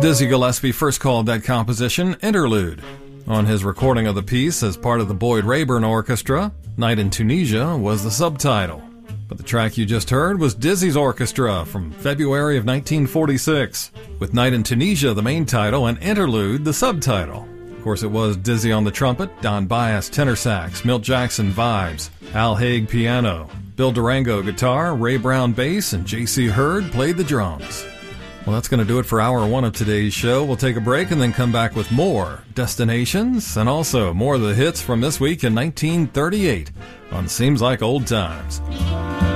Dizzy Gillespie first called that composition Interlude. On his recording of the piece as part of the Boyd Rayburn Orchestra, Night in Tunisia was the subtitle. But the track you just heard was Dizzy's Orchestra from February of 1946, with Night in Tunisia the main title and Interlude the subtitle. Of course, it was Dizzy on the trumpet, Don Byas tenor sax, Milt Jackson vibes, Al Haig piano, Bill Durango guitar, Ray Brown bass, and J.C. Hurd played the drums. Well, that's going to do it for hour one of today's show. We'll take a break and then come back with more destinations and also more of the hits from this week in 1938 on Seems Like Old Times.